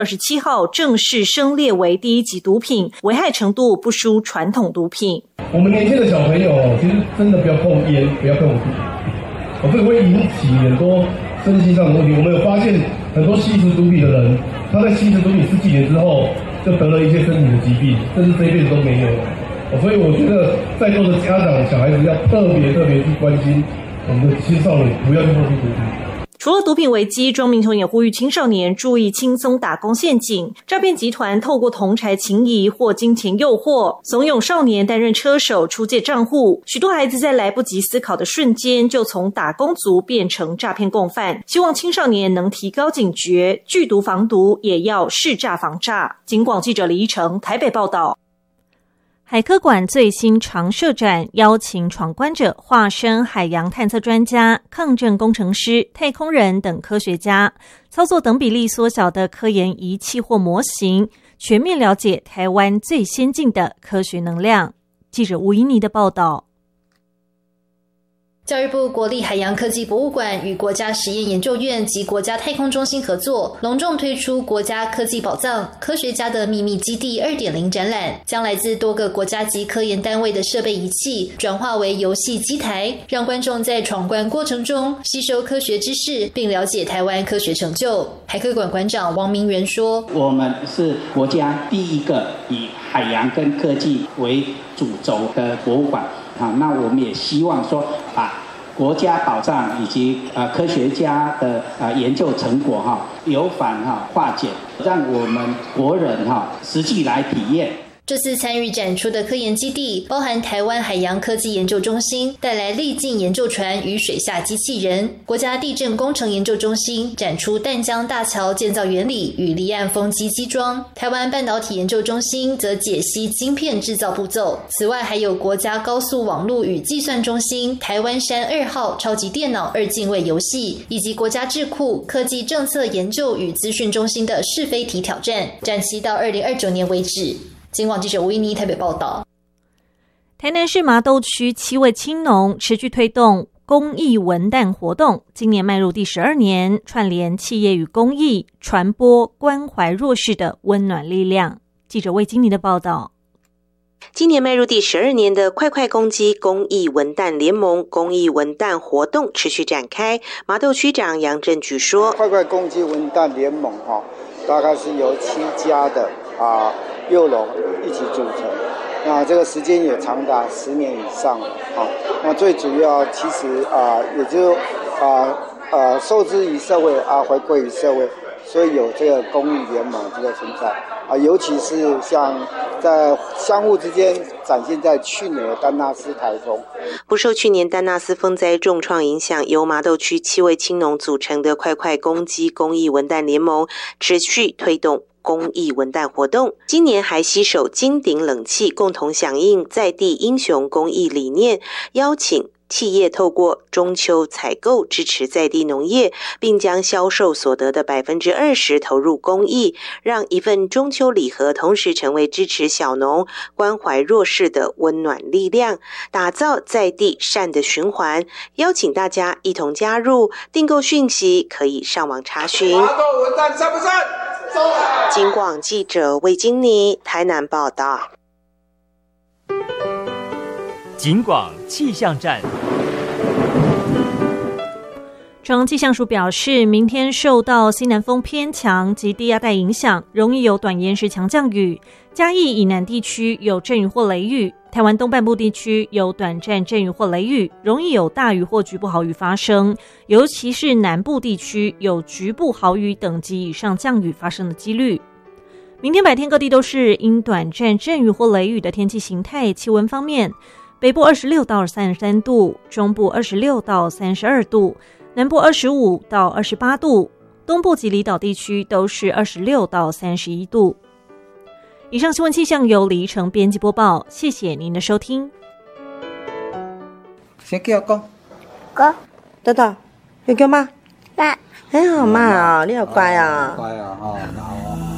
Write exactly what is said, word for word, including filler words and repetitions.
二十七号正式升列为第一级毒品，危害程度不输传统毒品。 我们年轻的小朋友其实真的不要碰烟，不要碰毒，哦，这个会引起很多身心上的问题。我们有发现很多吸食毒品的人，他在吸食毒品十几年之后，就得了一些身体的疾病，甚至这一辈子都没有了。哦，所以我觉得在座的家长、小孩子要特别特别去关心我们的青少年，不要去碰触毒品。 除了毒品危机，庄民雄也呼吁青少年注意轻松打工陷阱。诈骗集团透过同侪情谊或金钱诱惑，怂恿少年担任车手出借账户。许多孩子在来不及思考的瞬间，就从打工族变成诈骗共犯。希望青少年能提高警觉，拒毒防毒，也要识诈防诈。警广记者李依成台北报道。海科馆最新常设展邀请闯关者化身海洋探测专家、抗震工程师、太空人等科学家，操作等比例缩小的科研仪器或模型，全面了解台湾最先进的科学能量。记者吴怡妮的报道。 教育部国立海洋科技博物馆与国家实验研究院及国家太空中心合作，隆重推出国家科技宝藏科学家的秘密基地 二点零 展览，将来自多个国家级科研单位的设备仪器转化为游戏机台，让观众在闯关过程中吸收科学知识，并了解台湾科学成就。海科馆馆长王明元说， 我们是国家第一个以海洋跟科技为主轴的博物馆。好，那我们也希望说把国家宝藏以及呃科学家的呃研究成果哈由繁哈化简，让我们国人哈实际来体验。 这次参与展出的科研基地包含台湾海洋科技研究中心带来力进研究船与水下机器人，国家地震工程研究中心展出淡江大桥建造原理与离岸风机机装，台湾半导体研究中心则解析晶片制造步骤。此外还有国家高速网络与计算中心台湾山二号超级电脑二进位游戏，以及国家智库科技政策研究与资讯中心的是非题挑战，展期到二零二九年为止。警广记者吴依妮台北报道。 台南市麻豆区七位青农持续推动公益文旦活动，今年迈入第十二年，串联企业与公益，传播关怀弱势的温暖力量。记者魏金妮的报道。 今年迈入第十二年的快快公鸡公益文旦联盟公益文旦活动持续展开。麻豆区长杨振举说， 快快公鸡文旦联盟、哦、大概是由七家的啊幼农一起组成，那这个时间也长达十年以上了啊。那最主要其实啊，也就啊呃受之于社会啊，回馈于社会，所以有这个公益联盟这个存在啊。尤其是像在相互之间展现在去年的丹纳斯台风， 不受去年丹纳斯风灾重创影响，由麻豆区七位青农组成的快快公鸡公益文旦联盟持续推动公益文旦活动，今年还携手金鼎冷气共同响应在地英雄公益理念，邀请企业透过中秋采购支持在地农业，并将销售所得的 百分之二十 投入公益，让一份中秋礼盒同时成为支持小农、关怀弱势的温暖力量，打造在地善的循环。邀请大家一同加入，订购讯息可以上网查询。 麻豆文旦赞不赞？ 警广记者魏金妮台南报道。 警广气象站。 中央气象署表示，明天受到西南风偏强及低压带影响，容易有短延时强降雨。嘉义以南地区有阵雨或雷雨，台湾东半部地区有短暂阵雨或雷雨，容易有大雨或局部豪雨发生，尤其是南部地区有局部豪雨等级以上降雨发生的几率。明天白天各地都是因短暂阵雨或雷雨的天气形态。气温方面，北部二十六到三十三度，中部二十六到三十二度，南部二十五到二十八度，东部及离岛地区都是二十六到三十一度。以上新闻气象由李依成编辑播报，谢谢您的收听。 先叫哥， 哥， 豆豆，要叫妈， 妈， 很好妈啊，你好乖啊， 乖啊，哦，好。